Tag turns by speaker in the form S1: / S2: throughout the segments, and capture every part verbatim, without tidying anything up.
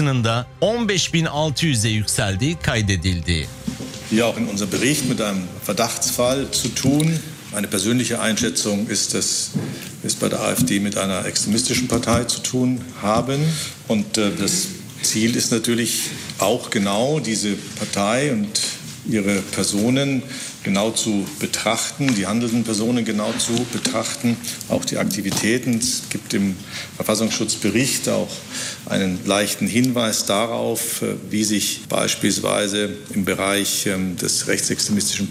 S1: sayısının on beş bin altı yüze yükseldiği kaydedildi.
S2: Hier auch in unserem Bericht mit einem Verdachtsfall zu tun. Meine persönliche Einschätzung ist, dass wir es bei der AfD mit einer extremistischen Partei zu tun haben. Und äh, das Ziel ist natürlich auch genau diese Partei und ihre Personen genau zu betrachten, die handelnden Personen genau zu betrachten, auch die Aktivitäten. Es gibt im Verfassungsschutzbericht auch einen leichten Hinweis darauf, wie sich beispielsweise im Bereich des rechtsextremistischen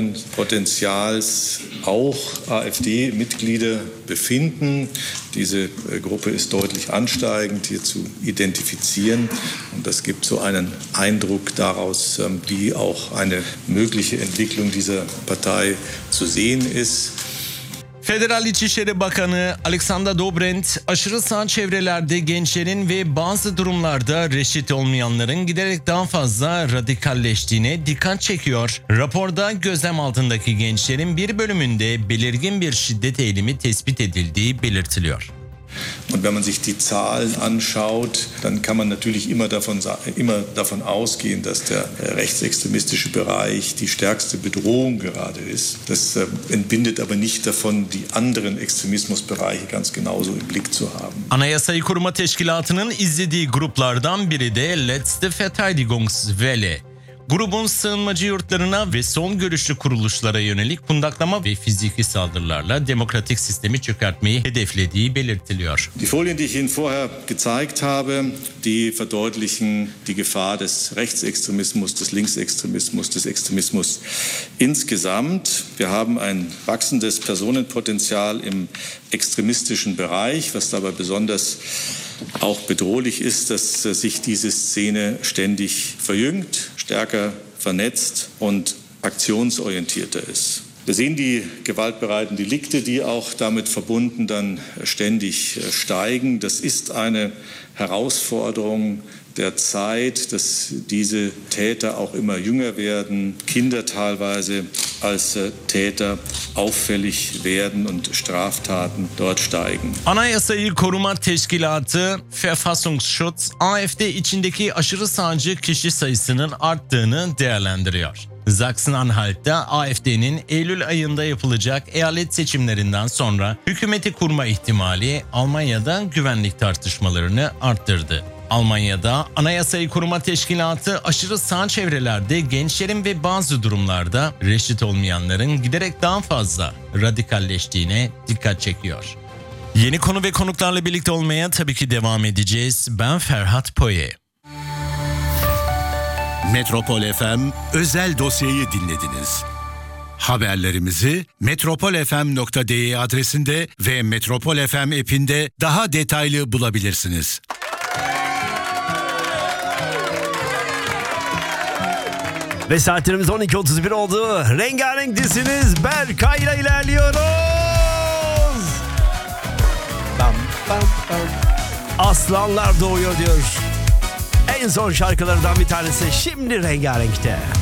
S2: Personenpotenzials auch AfD-Mitglieder befinden. Diese Gruppe ist deutlich ansteigend hier zu identifizieren und das gibt so einen Eindruck daraus, wie auch eine mögliche Entwicklung dieser Partei zu sehen ist.
S1: Federal İçişleri Bakanı Alexander Dobrindt, aşırı sağ çevrelerde gençlerin ve bazı durumlarda reşit olmayanların giderek daha fazla radikalleştiğine dikkat çekiyor. Raporda gözlem altındaki gençlerin bir bölümünde belirgin bir şiddet eğilimi tespit edildiği belirtiliyor.
S2: Und wenn man sich die Zahlen anschaut, dann kann man natürlich immer davon, immer davon ausgehen, dass der rechtsextremistische Bereich die stärkste Bedrohung gerade ist. Das entbindet aber nicht davon, die anderen Extremismusbereiche ganz genauso im Blick zu haben.
S1: Anayasayı Koruma Teşkilatı'nın izlediği gruplardan biri de Letzte Verteidigungswelle. Grubun sığınmacı yurtlarına ve son görüşlü kuruluşlara yönelik kundaklama ve fiziki saldırılarla demokratik sistemi çökertmeyi hedeflediği belirtiliyor.
S2: Die Folien, die ich Ihnen vorher gezeigt habe, die verdeutlichen die Gefahr des Rechtsextremismus, des Linksextremismus, des Extremismus insgesamt. Wir haben ein wachsendes Personenpotenzial im extremistischen Bereich, was dabei besonders auch bedrohlich ist, dass sich diese Szene ständig verjüngt, stärker vernetzt und aktionsorientierter ist. Wir sehen die gewaltbereiten Delikte, die auch damit verbunden dann ständig steigen. Das ist eine Herausforderung der Zeit, dass diese Täter auch immer jünger werden, Kinder teilweise als Täter auffällig werden und Straftaten dort steigen.
S1: Anayasayı Koruma Teşkilatı Verfassungsschutz, AfD içindeki aşırı sağcı kişi sayısının arttığını değerlendiriyor. Sachsen-Anhalt'ta AfD'nin Eylül ayında yapılacak eyalet seçimlerinden sonra hükümeti kurma ihtimali Almanya'da güvenlik tartışmalarını arttırdı. Almanya'da Anayasayı Koruma Teşkilatı aşırı sağ çevrelerde gençlerin ve bazı durumlarda reşit olmayanların giderek daha fazla radikalleştiğine dikkat çekiyor. Yeni konu ve konuklarla birlikte olmaya tabii ki devam edeceğiz. Ben Ferhat Poye.
S3: Metropol F M özel dosyayı dinlediniz. Haberlerimizi metropol f m nokta d e adresinde ve Metropol F M app'inde daha detaylı bulabilirsiniz.
S4: Ve saatlerimiz on iki otuz bir oldu. Rengarenktesiniz. Berkay'la ilerliyoruz. Bam, bam, bam. Aslanlar doğuyor diyor. En son şarkılarından bir tanesi şimdi Rengarenk'te.